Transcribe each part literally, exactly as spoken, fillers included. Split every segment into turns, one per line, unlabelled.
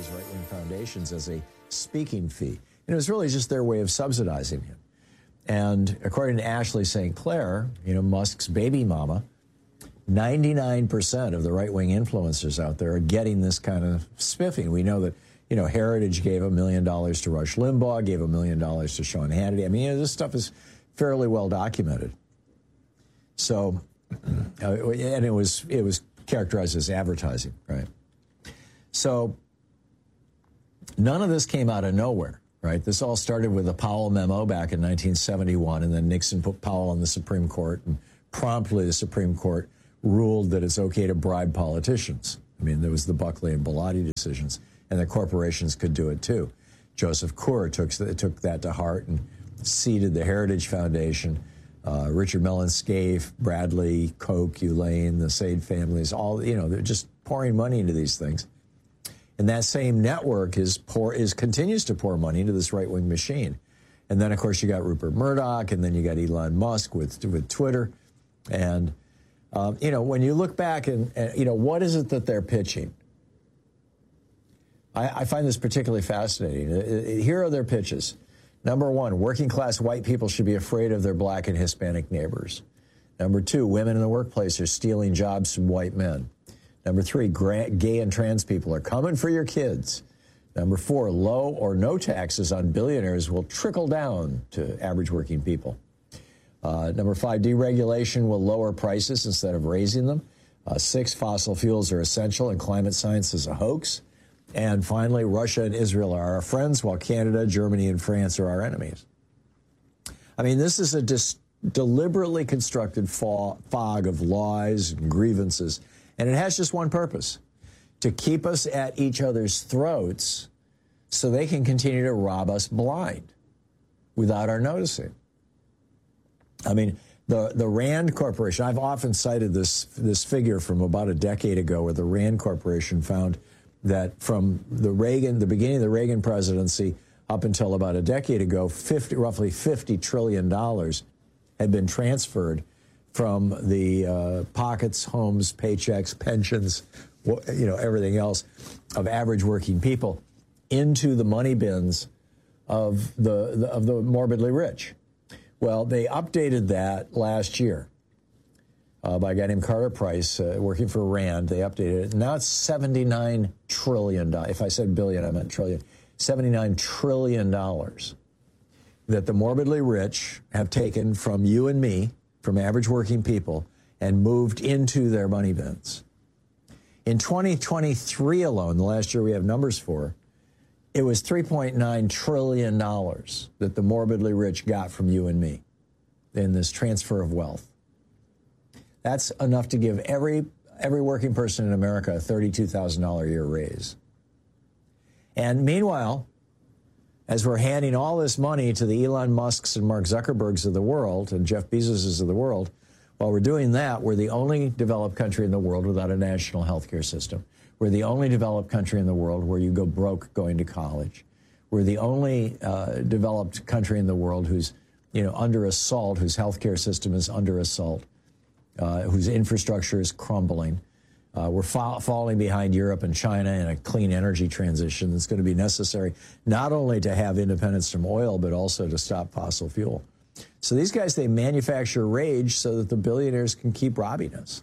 these right-wing foundations as a speaking fee. And it was really just their way of subsidizing him. And according to Ashley Saint Clair, you know, Musk's baby mama, ninety-nine percent of the right-wing influencers out there are getting this kind of spiffing. We know that, you know, Heritage gave a million dollars to Rush Limbaugh, gave a million dollars to Sean Hannity. I mean, you know, this stuff is fairly well documented. So, uh, and it was it was characterized as advertising, right? So, none of this came out of nowhere, right? This all started with the Powell memo back in nineteen seventy-one, and then Nixon put Powell on the Supreme Court, and promptly the Supreme Court ruled that it's okay to bribe politicians. I mean, there was the Buckley and Bellotti decisions, and the corporations could do it too. Joseph Coor took, took that to heart and seeded the Heritage Foundation. Uh, Richard Mellon Scaife, Bradley, Koch, Ulane, the Sade families, all, you know, they're just pouring money into these things. And that same network is pour, is continues to pour money into this right-wing machine. And then, of course, you got Rupert Murdoch, and then you got Elon Musk with, with Twitter. And, um, you know, when you look back and, and, you know, what is it that they're pitching? I, I find this particularly fascinating. Here are their pitches. Number one, working-class white people should be afraid of their black and Hispanic neighbors. Number two, women in the workplace are stealing jobs from white men. Number three, gay and trans people are coming for your kids. Number four, low or no taxes on billionaires will trickle down to average working people. Uh, number five, deregulation will lower prices instead of raising them. Uh, six, fossil fuels are essential and climate science is a hoax. And finally, Russia and Israel are our friends, while Canada, Germany, and France are our enemies. I mean, this is a dis- deliberately constructed fo- fog of lies and grievances, and it has just one purpose: to keep us at each other's throats so they can continue to rob us blind without our noticing. I mean, the, the RAND Corporation, I've often cited this, this figure from about a decade ago where the RAND Corporation found that from the Reagan, the beginning of the Reagan presidency up until about a decade ago, fifty, roughly fifty trillion dollars had been transferred from the uh, pockets, homes, paychecks, pensions, you know, everything else of average working people into the money bins of the, the of the morbidly rich. Well, they updated that last year. Uh, by a guy named Carter Price, uh, working for RAND. They updated it. Now it's seventy-nine trillion dollars. If I said billion, I meant trillion. seventy-nine trillion dollars that the morbidly rich have taken from you and me, from average working people, and moved into their money bins. In twenty twenty-three alone, the last year we have numbers for, it was three point nine trillion dollars that the morbidly rich got from you and me in this transfer of wealth. That's enough to give every every working person in America a thirty-two thousand dollars a year raise. And meanwhile, as we're handing all this money to the Elon Musks and Mark Zuckerbergs of the world and Jeff Bezoses of the world, while we're doing that, we're the only developed country in the world without a national health care system. We're the only developed country in the world where you go broke going to college. We're the only uh, developed country in the world who's, you know, under assault, whose health care system is under assault. Uh, whose infrastructure is crumbling. Uh, we're fa- falling behind Europe and China in a clean energy transition that's going to be necessary not only to have independence from oil, but also to stop fossil fuel. So these guys, they manufacture rage so that the billionaires can keep robbing us.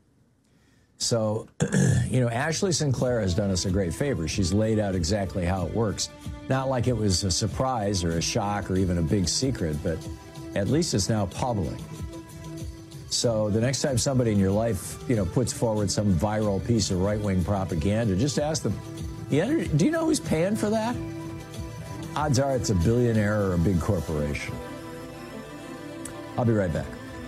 So, you know, Ashley Sinclair has done us a great favor. She's laid out exactly how it works. Not like it was a surprise or a shock or even a big secret, but at least it's now public. So the next time somebody in your life, you know, puts forward some viral piece of right-wing propaganda, just ask them, do you know who's paying for that? Odds are it's a billionaire or a big corporation. I'll be right back.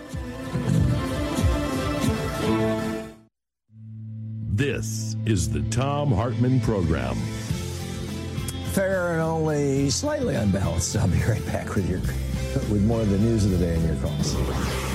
This is the Thom Hartmann Program.
Fair and only slightly unbalanced. I'll be right back with your with more of the news of the day and your calls.